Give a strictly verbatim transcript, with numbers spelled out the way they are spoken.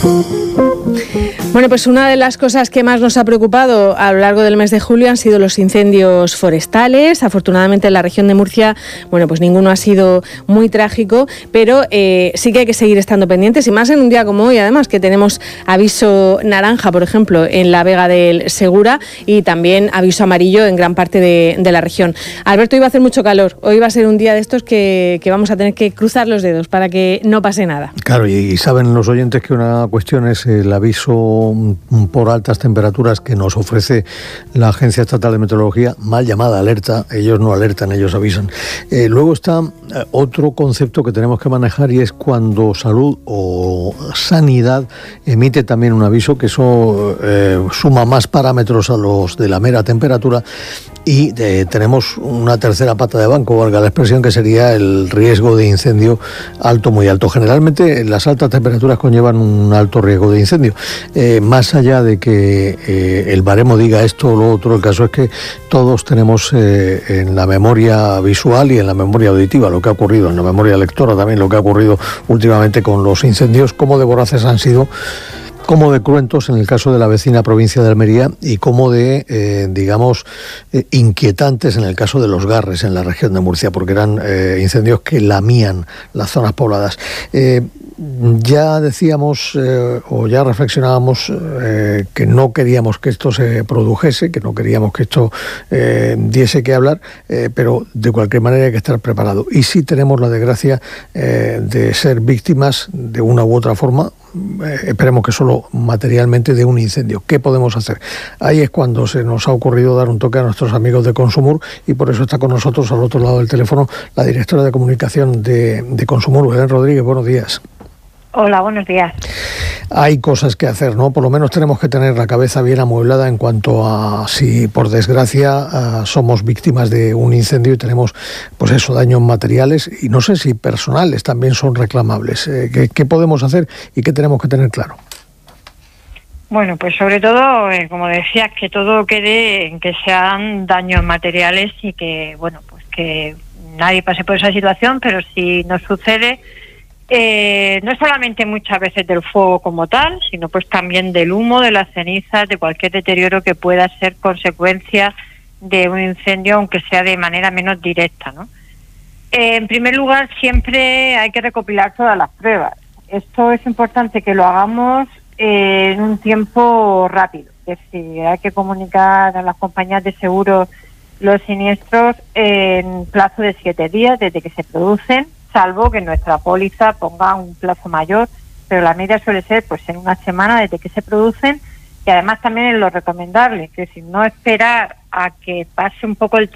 Bueno, pues una de las cosas que más nos ha preocupado a lo largo del mes de julio han sido los incendios forestales. Afortunadamente en la región de Murcia, bueno, pues ninguno ha sido muy trágico, pero eh, sí que hay que seguir estando pendientes, y más en un día como hoy, además, que tenemos aviso naranja, por ejemplo, en la Vega del Segura, y también aviso amarillo en gran parte de, de la región. Alberto, hoy va a hacer mucho calor. Hoy va a ser un día de estos que, que vamos a tener que cruzar los dedos para que no pase nada. Claro, y, y saben los oyentes que una cuestión es el aviso por altas temperaturas que nos ofrece la Agencia Estatal de Meteorología, mal llamada alerta. Ellos no alertan, ellos avisan. Eh, luego está eh, otro concepto que tenemos que manejar, y es cuando Salud o Sanidad emite también un aviso, que eso eh, suma más parámetros a los de la mera temperatura, y eh, tenemos una tercera pata de banco, valga la expresión, que sería el riesgo de incendio alto, muy alto. Generalmente las altas temperaturas conllevan un alto riesgo de incendio. Eh, más allá de que eh, el baremo diga esto o lo otro, el caso es que todos tenemos eh, en la memoria visual y en la memoria auditiva lo que ha ocurrido, en la memoria lectora también lo que ha ocurrido últimamente con los incendios, cómo de voraces han sido, como de cruentos en el caso de la vecina provincia de Almería, y como de, eh, digamos, eh, inquietantes en el caso de los Garres en la región de Murcia, porque eran eh, incendios que lamían las zonas pobladas. Eh, ya decíamos, eh, o ya reflexionábamos, eh, que no queríamos que esto se produjese, que no queríamos que esto eh, diese que hablar, eh, pero de cualquier manera hay que estar preparado. Y si tenemos la desgracia eh, de ser víctimas de una u otra forma, Eh, esperemos que solo materialmente, de un incendio, ¿qué podemos hacer? Ahí es cuando se nos ha ocurrido dar un toque a nuestros amigos de Consumur, y por eso está con nosotros al otro lado del teléfono la directora de comunicación de, de Consumur, Belén Rodríguez. Buenos días. Hola, buenos días. Hay cosas que hacer, ¿no? Por lo menos tenemos que tener la cabeza bien amueblada en cuanto a si, por desgracia, uh, somos víctimas de un incendio y tenemos, pues eso, daños materiales, y no sé si personales también son reclamables. Eh, ¿qué, ¿Qué podemos hacer y qué tenemos que tener claro? Bueno, pues sobre todo, eh, como decías, que todo quede en que sean daños materiales y que, bueno, pues que nadie pase por esa situación, pero si nos sucede, Eh, no solamente muchas veces del fuego como tal, sino pues también del humo, de las cenizas, de cualquier deterioro que pueda ser consecuencia de un incendio, aunque sea de manera menos directa, ¿no? Eh, en primer lugar, siempre hay que recopilar todas las pruebas. Esto es importante que lo hagamos eh, en un tiempo rápido. Es decir, hay que comunicar a las compañías de seguros los siniestros en plazo de siete días desde que se producen, salvo que nuestra póliza ponga un plazo mayor, pero la media suele ser pues en una semana desde que se producen, y además también es lo recomendable, que si no esperar a que pase un poco el